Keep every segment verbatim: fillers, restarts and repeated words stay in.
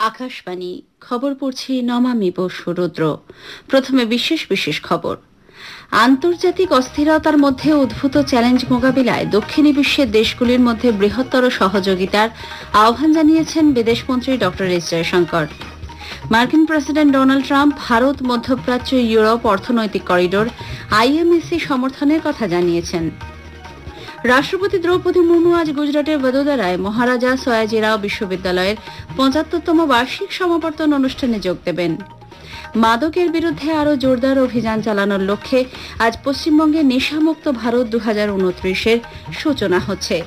আকাশবাণী খবর পড়ছি নমামি বসু রুদ্র। প্রথমে বিশেষ বিশেষ খবর। আন্তর্জাতিক অস্থিরতার মধ্যে উদ্ভূত চ্যালেঞ্জ মোকাবিলায় দক্ষিণী বিশ্বের দেশগুলির মধ্যে বৃহত্তর সহযোগিতার আহ্বান জানিয়েছেন বিদেশমন্ত্রী ড এস জয়শঙ্কর। মার্কিন প্রেসিডেন্ট ডোনাল্ড ট্রাম্প ভারত মধ্যপ্রাচ্য ইউরোপ অর্থনৈতিক করিডোর আইএমএসি সমর্থনের কথা জানিয়েছেন। রাষ্ট্রপতি দ্রৌপদী মুর্মু আজ গুজরাটের বদোদরায় মহারাজা সয়াজিরাও বিশ্ববিদ্যালয়ের পঁচাত্তরতম বার্ষিক সমাবর্তন অনুষ্ঠানে যোগ দেবেন। মাদকের বিরুদ্ধে আরও জোরদার অভিযান চালানোর লক্ষ্যে আজ পশ্চিমবঙ্গে নেশামুক্ত ভারত দু হাজার উনত্রিশের সূচনা হচ্ছে।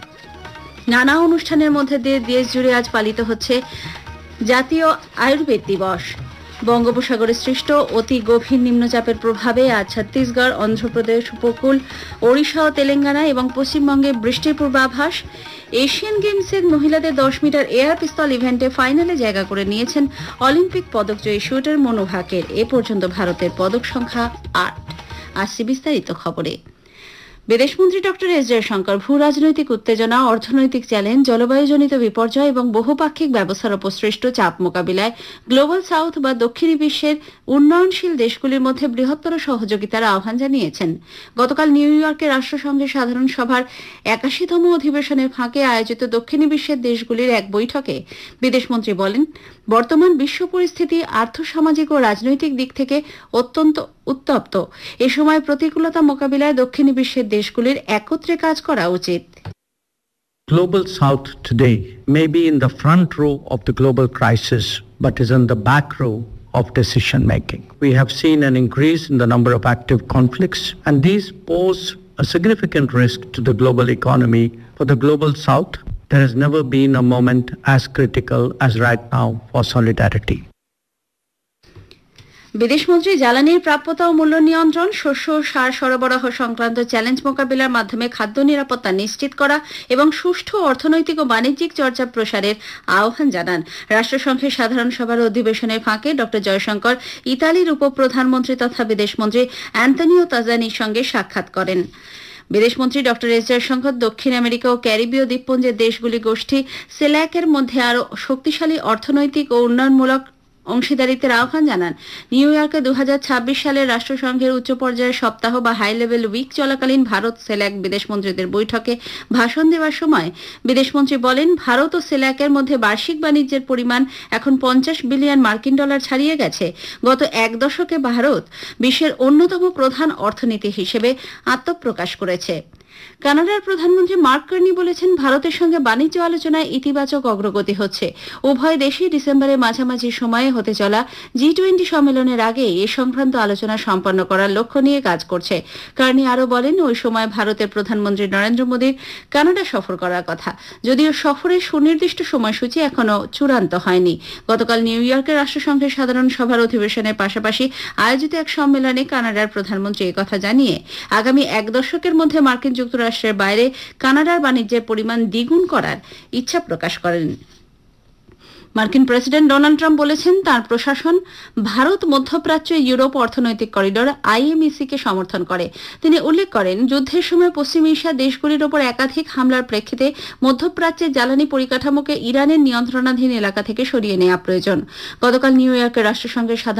নানা অনুষ্ঠানের মধ্যে দিয়ে দেশ জুড়ে আজ পালিত হচ্ছে জাতীয় আয়ুর্বেদ দিবস। বঙ্গোপসাগরে সৃষ্ট অতি গভীর নিম্নচাপের প্রভাবে আজ ছত্তিশগড়, অন্ধ্রপ্রদেশ উপকূল, ওড়িশা ও তেলেঙ্গানা এবং পশ্চিমবঙ্গে বৃষ্টির পূর্বাভাস। এশিয়ান গেমসের মহিলাদের দশ মিটার এয়ার পিস্তল ইভেন্টে ফাইনালে জায়গা করে নিয়েছেন অলিম্পিক পদকজয়ী শুটার মনু ভাকের। এ পর্যন্ত ভারতের পদক সংখ্যা আট। আসছে বিস্তারিত খবরে। বিদেশমন্ত্রী ড এস জয়শঙ্কর ভূ রাজনৈতিক উত্তেজনা, অর্থনৈতিক চ্যালেঞ্জ, জলবায়ুজনিত বিপর্যয় এবং বহুপাক্ষিক ব্যবস্থার উপর সৃষ্ট চাপ মোকাবিলায় গ্লোবাল সাউথ বা দক্ষিণী বিশ্বের উন্নয়নশীল দেশগুলির মধ্যে বৃহত্তর সহযোগিতার আহ্বান জানিয়েছেন। গতকাল নিউ ইয়র্কে রাষ্ট্রসংঘের সাধারণ সভার একাশিতম অধিবেশনের ফাঁকে আয়োজিত দক্ষিণী বিশ্বের দেশগুলির এক বৈঠকে বিদেশমন্ত্রী বলেন, বর্তমান বিশ্ব পরিস্থিতি আর্থসামাজিক ও রাজনৈতিক দিক থেকে অত্যন্ত উত্তপ্ত। এ সময় প্রতিকূলতা মোকাবিলায় দক্ষিণী বিশ্বের দেশগুলির একত্রে কাজ করা উচিত। Global South today may be in the front row of the global crisis, but is in the back row of decision making. We have seen an increase in the number of active conflicts, and these pose a significant risk to the global economy. For the Global South, there has never been a moment as critical as right now for solidarity. বিদেশমন্ত্রী জ্বালানির প্রাপ্যতা ও মূল্য নিয়ন্ত্রণ, শস্য ও সার সরবরাহ সংক্রান্ত challenge মোকাবিলার মাধ্যমে খাদ্য নিরাপত্তা নিশ্চিত করা এবং সুষ্ঠু অর্থনৈতিক ও বাণিজ্যিক চর্চা প্রসারের আহ্বান জানান। রাষ্ট্রসংঘের সাধারণ সভার অধিবেশনের ফাঁকে ড জয়শঙ্কর ইতালির উপপ্রধানমন্ত্রী তথা বিদেশমন্ত্রী অ্যান্তনিও তাজানির সঙ্গে সাক্ষাৎ করেন। বিদেশমন্ত্রী ড এস জয়শঙ্কর দক্ষিণ আমেরিকা ও ক্যারিবীয় দ্বীপপুঞ্জের দেশগুলি গোষ্ঠী সেল্যাকের মধ্যে আরও শক্তিশালী অর্থনৈতিক ও উন্নয়নমূলক অংশীদারিত্বের আহ্বান জানান। নিউ ইয়র্কে দু হাজার ছাব্বিশ সালের রাষ্ট্রসংঘের উচ্চ পর্যায়ের সপ্তাহ বা হাই লেভেল উইক চলাকালীন ভারত সেল্যাক বিদেশমন্ত্রীদের বৈঠকে ভাষণ দেওয়ার সময় বিদেশমন্ত্রী বলেন, ভারত ও সেল্যাকের মধ্যে বার্ষিক বাণিজ্যের পরিমাণ এখন পঞ্চাশ বিলিয়ন মার্কিন ডলার ছাড়িয়ে গেছে। গত এক দশকে ভারত বিশ্বের অন্যতম প্রধান অর্থনীতি হিসেবে আত্মপ্রকাশ করেছে। কানাডার প্রধানমন্ত্রী মার্ক কার্নি বলেছেন, ভারতের সঙ্গে বাণিজ্য আলোচনায় ইতিবাচক অগ্রগতি হচ্ছে। উভয় দেশই ডিসেম্বরের মাঝামাঝি সময়ে হতে চলা জি টোয়েন্টি সম্মেলনের আগে এ সংক্রান্ত আলোচনা সম্পন্ন করার লক্ষ্য নিয়ে কাজ করছে। কার্নি আরও বলেন, ওই সময় ভারতের প্রধানমন্ত্রী নরেন্দ্র মোদীর কানাডা সফর করার কথা, যদিও সফরের সুনির্দিষ্ট সময়সূচি এখনও চূড়ান্ত হয়নি। গতকাল নিউ ইয়র্কের রাষ্ট্রসংঘের সাধারণ সভার অধিবেশনের পাশাপাশি আয়োজিত এক সম্মেলনে কানাডার প্রধানমন্ত্রী একথা জানিয়ে আগামী এক দশকের মধ্যে মার্কিন যুক্তরাষ্ট্রের বাইরে কানাডার বাণিজ্যের পরিমাণ দ্বিগুণ করার ইচ্ছা প্রকাশ করেন। মার্কিন প্রেসিডেন্ট ডোনাল্ড ট্রাম্প বলেছেন, তার প্রশাসন ভারত মধ্যপ্রাচ্য ইউরোপ অর্থনৈতিক করিডোর আইএমইসি কে সমর্থন করে। তিনি উল্লেখ করেন, যুদ্ধের সময় পশ্চিম এশিয়া দেশগুলির ওপর একাধিক হামলার প্রেক্ষিতে মধ্যপ্রাচ্যের জ্বালানি পরিকাঠামোকে ইরানের নিয়ন্ত্রণাধীন এলাকা থেকে সরিয়ে নেওয়া প্রয়োজন। গতকাল নিউ ইয়র্কের রাষ্ট্রসংঘের